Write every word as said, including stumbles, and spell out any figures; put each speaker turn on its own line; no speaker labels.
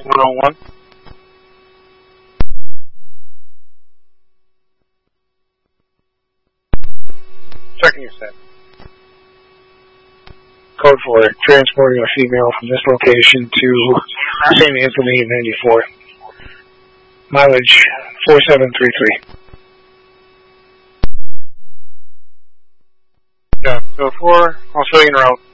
one oh one. Checking your set.
Code for it. Transporting a female from this location to Saint Anthony ninety-four. Mileage four seven three three.
Yeah, so four, Australian route.